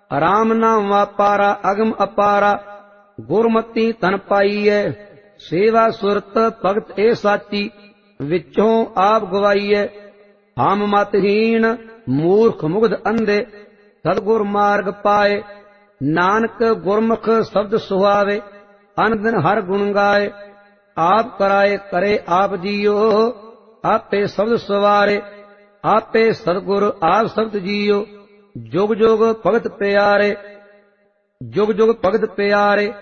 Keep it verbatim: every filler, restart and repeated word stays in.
ਰਾਮ ਨਾਮ ਵਾਪਾਰਾ ਅਗਮ ਅਪਾਰਾ, ਗੁਰਮਤੀ ਤਨ ਪਾਈਐ। ਸੇਵਾ ਸੁਰਤ ਭਗਤ ਇਹ ਸਾਚੀ, ਵਿੱਚੋਂ ਆਪ ਗਵਾਈਐ। ਹਮ ਮਤਹੀਣ ਮੂਰਖ ਮੁਗਧ ਅੰਧੇ, ਸਤਿਗੁਰ ਮਾਰਗ ਪਾਏ। ਨਾਨਕ ਗੁਰਮੁਖ ਸ਼ਬਦ ਸੁਹਾਵੇ, ਅਨ ਦਿਨ ਹਰ ਗੁਣ ਗਾਏ। ਆਪ ਕਰਾਏ ਕਰੇ ਆਪ ਜੀਓ, ਆਪੇ ਸ਼ਬਦ ਸਵਾਰੇ। ਆਪੇ ਸਤਿਗੁਰ ਆਪ ਸ਼ਬਦ ਜੀਓ, ਜੁਗ ਜੁਗ ਭਗਤ ਪਿਆਰੇ। ਜੁਗ ਜੁਗ ਭਗਤ ਪਿਆਰੇ।